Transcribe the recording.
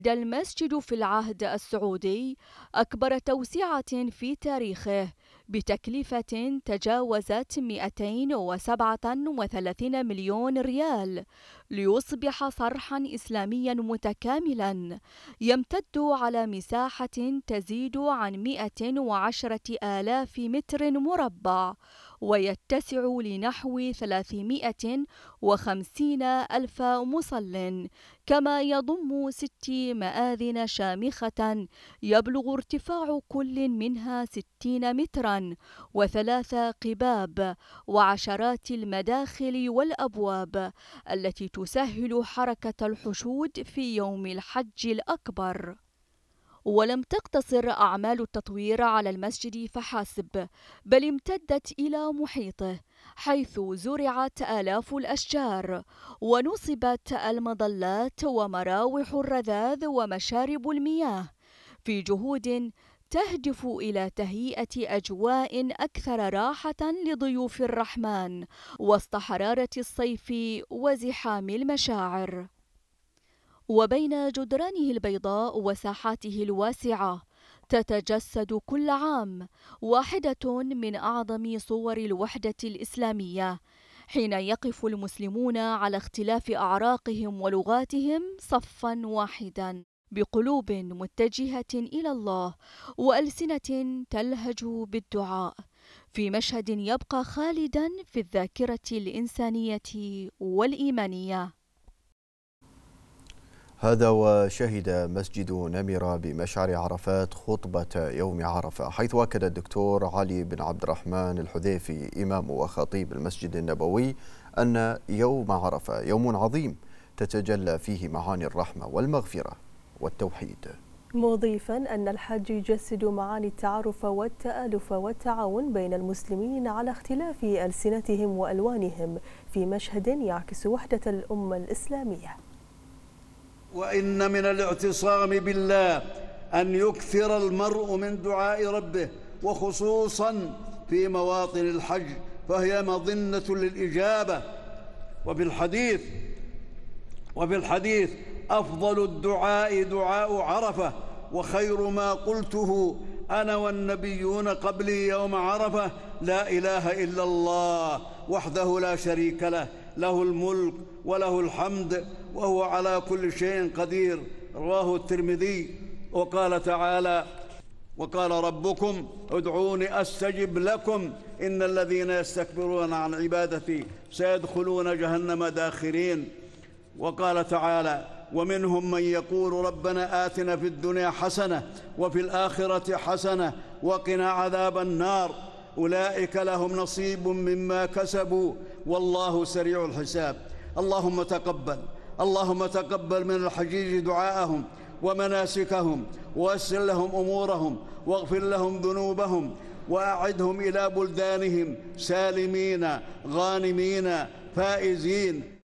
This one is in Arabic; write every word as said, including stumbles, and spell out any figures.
المسجد في العهد السعودي أكبر توسعة في تاريخه بتكلفة تجاوزت مئتين وسبعة وثلاثين مليون ريال ليصبح صرحا إسلاميا متكاملا يمتد على مساحة تزيد عن مئة وعشرة آلاف متر مربع ويتسع لنحو ثلاثمئة وخمسين ألف مصل، كما يضم ست مآذن شامخة يبلغ ارتفاع كل منها ستين مترا وثلاث قباب وعشرات المداخل والأبواب التي تسهل حركة الحشود في يوم الحج الأكبر. ولم تقتصر أعمال التطوير على المسجد فحسب، بل امتدت إلى محيطه، حيث زرعت آلاف الأشجار ونصبت المظلات ومراوح الرذاذ ومشارب المياه في جهود تهدف إلى تهيئة أجواء أكثر راحة لضيوف الرحمن وسط حرارة الصيف وزحام المشاعر. وبين جدرانه البيضاء وساحاته الواسعة تتجسد كل عام واحدة من أعظم صور الوحدة الإسلامية، حين يقف المسلمون على اختلاف أعراقهم ولغاتهم صفا واحدا بقلوب متجهة إلى الله وألسنة تلهج بالدعاء، في مشهد يبقى خالدا في الذاكرة الإنسانية والإيمانية. هذا وشهد مسجد نمرة بمشعر عرفات خطبة يوم عرفة، حيث أكد الدكتور علي بن عبد الرحمن الحذيفي إمام وخطيب المسجد النبوي أن يوم عرفة يوم عظيم تتجلى فيه معاني الرحمة والمغفرة والتوحيد، مضيفا أن الحج يجسد معاني التعارف والتآلف والتعاون بين المسلمين على اختلاف ألسنتهم وألوانهم في مشهد يعكس وحدة الأمة الإسلامية. وإن من الاعتصام بالله أن يكثر المرء من دعاء ربه، وخصوصا في مواطن الحج، فهي مظنة للإجابة. وفي الحديث وفي الحديث أفضل الدعاء دعاء عرفة، وخير ما قلته أنا والنبيون قبلي يوم عرفة لا إله إلا الله وحده لا شريك له، له الملك وله الحمد وهو على كل شيء قدير، رواه الترمذي. وقال تعالى: وقال ربكم ادعوني أستجب لكم إن الذين يستكبرون عن عبادتي سيدخلون جهنم داخرين. وقال تعالى: ومنهم من يقول ربنا آتنا في الدنيا حسنة وفي الآخرة حسنة وقنا عذاب النار، أولئك لهم نصيب مما كسبوا والله سريع الحساب. اللهم تقبل اللهم تقبل من الحجيج دعاءهم ومناسكهم، ويسر لهم أمورهم، واغفر لهم ذنوبهم، وأعدهم إلى بلدانهم سالمين غانمين فائزين.